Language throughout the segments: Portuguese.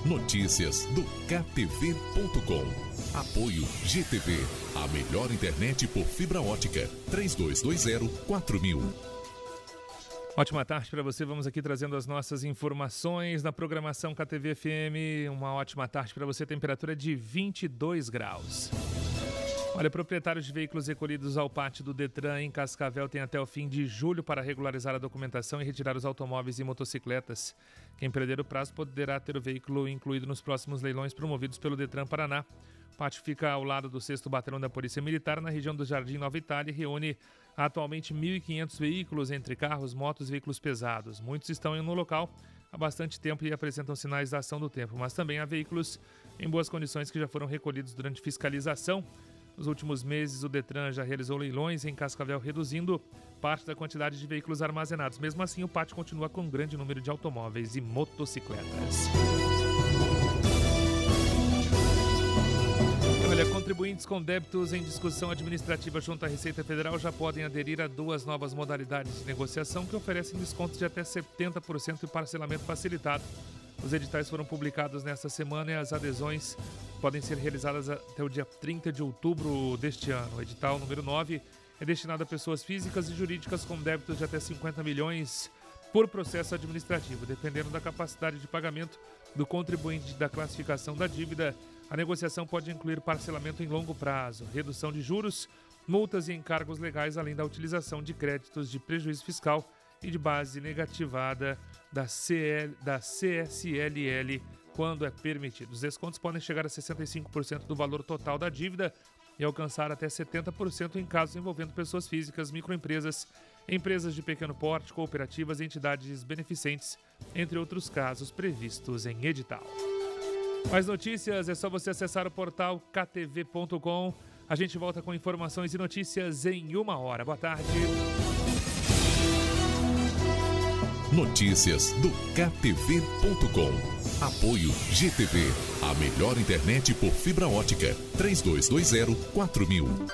Notícias do KTV.com. Apoio GTV, a melhor internet por fibra ótica. 3220-4000. Ótima tarde para você, vamos aqui trazendo as nossas informações na programação KTV FM. Uma ótima tarde para você, temperatura de 22 graus. Olha, proprietários de veículos recolhidos ao pátio do Detran em Cascavel têm até o fim de julho para regularizar a documentação e retirar os automóveis e motocicletas. Quem perder o prazo poderá ter o veículo incluído nos próximos leilões promovidos pelo Detran Paraná. O pátio fica ao lado do 6º Batalhão da Polícia Militar, na região do Jardim Nova Itália, e reúne atualmente 1.500 veículos, entre carros, motos e veículos pesados. Muitos estão no local há bastante tempo e apresentam sinais da ação do tempo, mas também há veículos em boas condições que já foram recolhidos durante fiscalização. Nos últimos meses, o Detran já realizou leilões em Cascavel, reduzindo parte da quantidade de veículos armazenados. Mesmo assim, o pátio continua com um grande número de automóveis e motocicletas. Olha, contribuintes com débitos em discussão administrativa junto à Receita Federal já podem aderir a 2 novas modalidades de negociação que oferecem descontos de até 70% e parcelamento facilitado. Os editais foram publicados nesta semana e as adesões podem ser realizadas até o dia 30 de outubro deste ano. O edital número 9 é destinado a pessoas físicas e jurídicas com débitos de até 50 milhões por processo administrativo. Dependendo da capacidade de pagamento do contribuinte da classificação da dívida, a negociação pode incluir parcelamento em longo prazo, redução de juros, multas e encargos legais, além da utilização de créditos de prejuízo fiscal e de base negativada da CSLL quando é permitido. Os descontos podem chegar a 65% do valor total da dívida e alcançar até 70% em casos envolvendo pessoas físicas, microempresas, empresas de pequeno porte, cooperativas e entidades beneficentes, entre outros casos previstos em edital. Mais notícias, é só você acessar o portal ktv.com. A gente volta com informações e notícias em 1 hora. Boa tarde. Notícias do KTV.com. Apoio GTV, a melhor internet por fibra ótica. 3220-4000.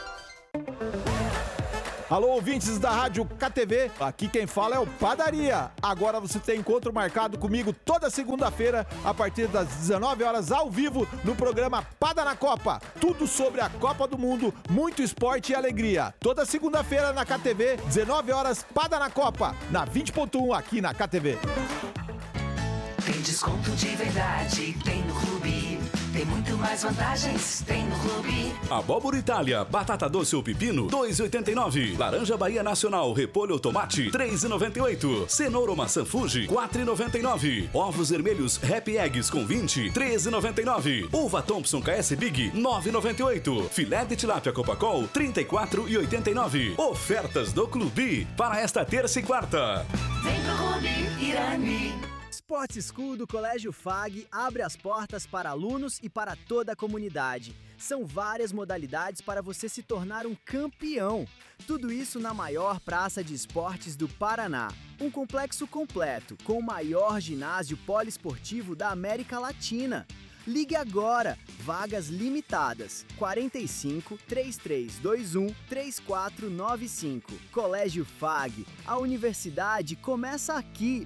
Alô, ouvintes da Rádio KTV, aqui quem fala é o Padaria. Agora você tem encontro marcado comigo toda segunda-feira, a partir das 19 horas, ao vivo, no programa Pada na Copa. Tudo sobre a Copa do Mundo, muito esporte e alegria. Toda segunda-feira na KTV, 19 horas, Pada na Copa, na 20.1 aqui na KTV. Tem desconto de verdade, tem no Clube. Tem muito mais vantagens, tem no Clube. Abóbora Itália, batata doce ou pepino, 2,89. Laranja Bahia Nacional, repolho ou tomate, 3,98. Cenoura ou maçã Fuji, 4,99. Ovos vermelhos Happy Eggs com 20, 13,99. Uva Thompson KS Big, 9,98. Filé de tilápia Copacol, 34,89. Ofertas do Clube para esta terça e quarta. Vem pro Clube Irani. Sports School do Colégio FAG abre as portas para alunos e para toda a comunidade. São várias modalidades para você se tornar um campeão. Tudo isso na maior praça de esportes do Paraná. Um complexo completo, com o maior ginásio poliesportivo da América Latina. Ligue agora, vagas limitadas, 45 3321 3495. Colégio FAG, a universidade começa aqui.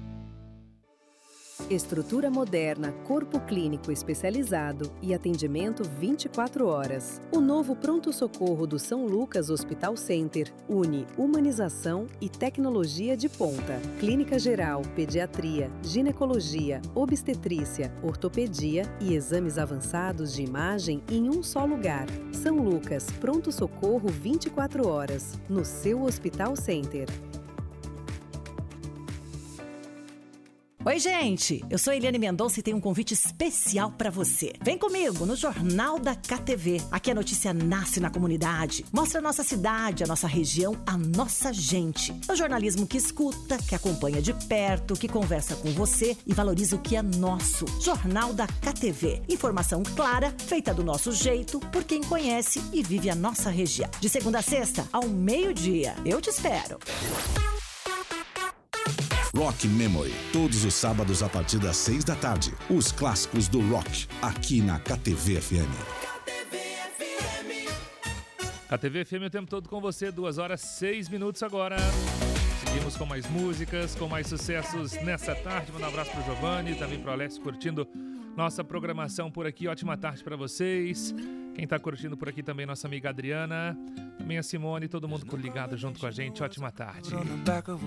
Estrutura moderna, corpo clínico especializado e atendimento 24 horas. O novo pronto-socorro do São Lucas Hospital Center une humanização e tecnologia de ponta. Clínica geral, pediatria, ginecologia, obstetrícia, ortopedia e exames avançados de imagem em um só lugar. São Lucas, pronto-socorro 24 horas, no seu Hospital Center. Oi, gente! Eu sou Eliane Mendonça e tenho um convite especial para você. Vem comigo no Jornal da KTV. Aqui a notícia nasce na comunidade. Mostra a nossa cidade, a nossa região, a nossa gente. É o jornalismo que escuta, que acompanha de perto, que conversa com você e valoriza o que é nosso. Jornal da KTV. Informação clara, feita do nosso jeito, por quem conhece e vive a nossa região. De segunda a sexta, ao meio-dia. Eu te espero. Rock Memory, todos os sábados a partir das 6 da tarde. Os clássicos do rock, aqui na KTV FM. KTV FM o tempo todo com você, 2 horas 6 minutos agora. Seguimos com mais músicas, com mais sucessos nessa tarde. Manda um abraço pro Giovanni, também pro Alex curtindo nossa programação por aqui. Ótima tarde para vocês. Quem tá curtindo por aqui também, nossa amiga Adriana, também a Simone, todo mundo ligado junto com a gente. Ótima tarde.